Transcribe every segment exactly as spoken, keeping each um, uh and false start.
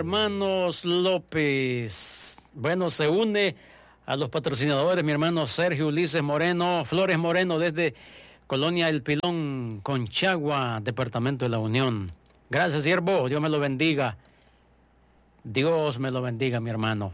Hermanos López. Bueno, se une a los patrocinadores mi hermano Sergio Ulises Moreno, Flores Moreno, desde Colonia El Pilón, Conchagua, Departamento de la Unión. Gracias, siervo. Dios me lo bendiga. Dios me lo bendiga, mi hermano.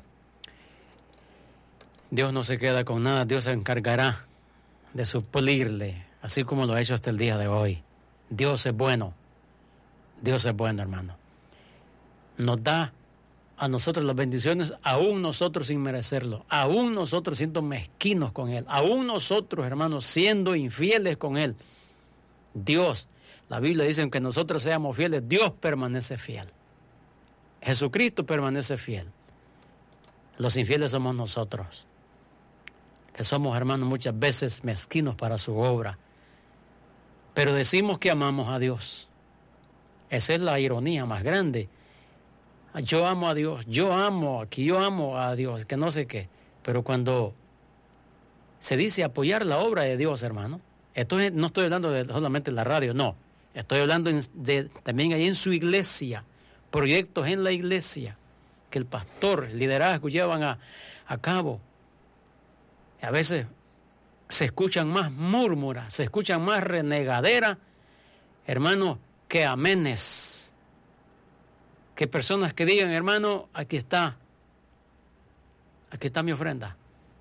Dios no se queda con nada. Dios se encargará de suplirle, así como lo ha hecho hasta el día de hoy. Dios es bueno. Dios es bueno, hermano. Nos da a nosotros las bendiciones, aún nosotros sin merecerlo, aún nosotros siendo mezquinos con Él, aún nosotros, hermanos, siendo infieles con Él. Dios, la Biblia dice que nosotros seamos fieles, Dios permanece fiel. Jesucristo permanece fiel. Los infieles somos nosotros, que somos, hermanos, muchas veces mezquinos para su obra, pero decimos que amamos a Dios. Esa es la ironía más grande. Yo amo a Dios, yo amo aquí, yo amo a Dios, que no sé qué. Pero cuando se dice apoyar la obra de Dios, hermano, esto es, no estoy hablando de solamente en la radio, no. Estoy hablando en, de, también ahí en su iglesia, proyectos en la iglesia, que el pastor, el liderazgo llevan a, a cabo. A veces se escuchan más murmuras, se escuchan más renegaderas, hermano, que amenes. Que personas que digan, hermano, aquí está, aquí está mi ofrenda.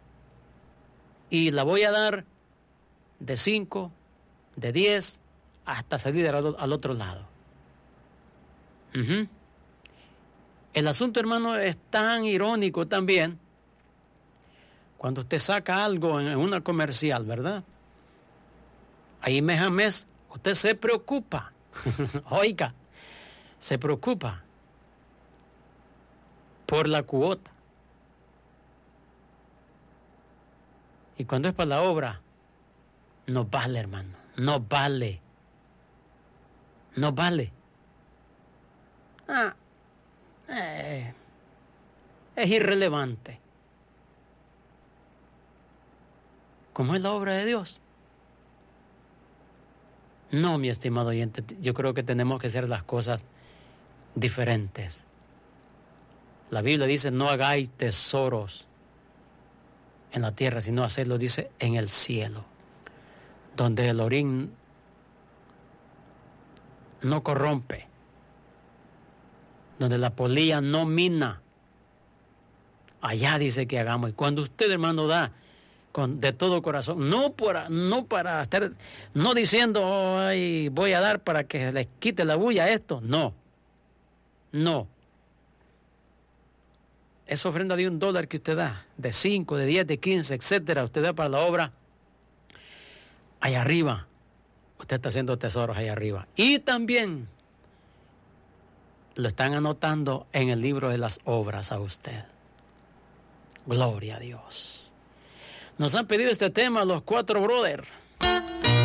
Y la voy a dar de cinco, de diez, hasta salir al, al otro lado. Uh-huh. El asunto, hermano, es tan irónico también. Cuando usted saca algo en una comercial, ¿verdad? Ahí mes a mes, usted se preocupa. Oiga, se preocupa por la cuota. Y cuando es para la obra, no vale, hermano, no vale. No vale. Ah, eh, es irrelevante. ¿Cómo es la obra de Dios? No, mi estimado oyente, yo creo que tenemos que hacer las cosas diferentes. La Biblia dice, no hagáis tesoros en la tierra, sino hacerlo, dice, en el cielo, donde el orín no corrompe, donde la polilla no mina. Allá dice que hagamos. Y cuando usted, hermano, da con, de todo corazón, no para, no para estar, no diciendo, ay, voy a dar para que les quite la bulla a esto. No, no. Esa ofrenda de un dólar que usted da, de cinco, de diez, de quince, etcétera, usted da para la obra, allá arriba, usted está haciendo tesoros allá arriba. Y también lo están anotando en el libro de las obras a usted. Gloria a Dios. Nos han pedido este tema los cuatro brothers.